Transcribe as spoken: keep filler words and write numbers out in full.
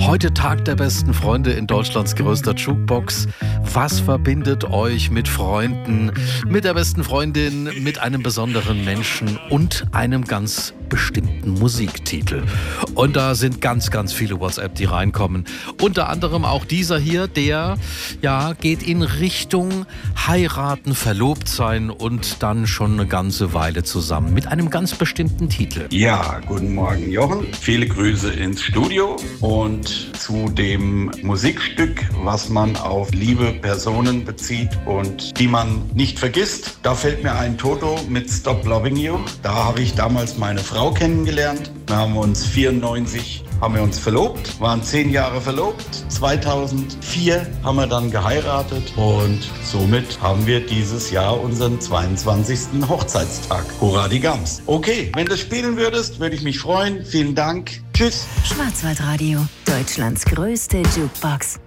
Heute Tag der besten Freunde in Deutschlands größter Jukebox. Was verbindet euch mit Freunden, mit der besten Freundin, mit einem besonderen Menschen und einem ganz bestimmten Musiktitel? Und da sind ganz, ganz viele WhatsApp, die reinkommen. Unter anderem auch dieser hier, der ja geht in Richtung heiraten, verlobt sein und dann schon eine ganze Weile zusammen mit einem ganz bestimmten Titel. Ja, guten Morgen Jochen. Viele Grüße ins Studio und zu dem Musikstück, was man auf liebe Personen bezieht und die man nicht vergisst. Da fällt mir ein Toto mit Stop Loving You. Da habe ich damals meine Frau kennengelernt. Wir haben uns vierundneunzig haben wir uns verlobt, waren zehn Jahre verlobt. zweitausendvier haben wir dann geheiratet und somit haben wir dieses Jahr unseren zweiundzwanzigsten Hochzeitstag. Hurra die Gams. Okay, wenn du spielen würdest, würde ich mich freuen. Vielen Dank. Tschüss. Schwarzwaldradio, Deutschlands größte Jukebox.